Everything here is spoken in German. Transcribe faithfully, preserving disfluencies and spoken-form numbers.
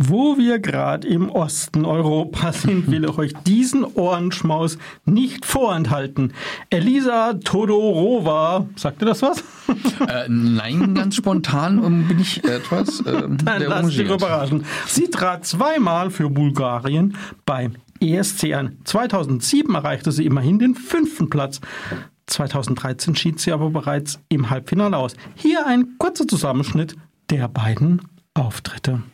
Wo wir gerade im Osten Europas sind, will ich euch diesen Ohrenschmaus nicht vorenthalten. Elisa Todorova, sagt ihr das was? Äh, nein, ganz spontan um, bin ich etwas äh, Dann lasst dich überraschen. Sie trat zweimal für Bulgarien beim E S C an. zweitausendsieben erreichte sie immerhin den fünften Platz. zweitausenddreizehn schied sie aber bereits im Halbfinale aus. Hier ein kurzer Zusammenschnitt der beiden Auftritte.